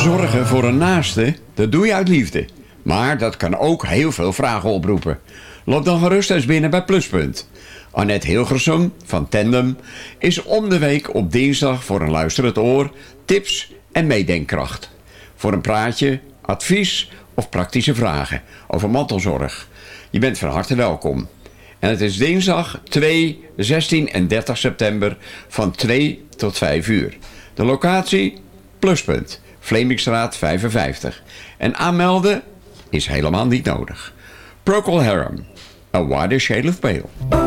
Zorgen voor een naaste, dat doe je uit liefde. Maar dat kan ook heel veel vragen oproepen. Loop dan gerust eens binnen bij Pluspunt. Annette Hilgersum van Tandem is om de week op dinsdag voor een luisterend oor, tips en meedenkkracht. Voor een praatje, advies of praktische vragen over mantelzorg. Je bent van harte welkom. En het is dinsdag 2, 16 en 30 september van 2 tot 5 uur. De locatie? Pluspunt, Vlemingstraat 55. En aanmelden is helemaal niet nodig. Procol Harum, A Wider Shade of Pale.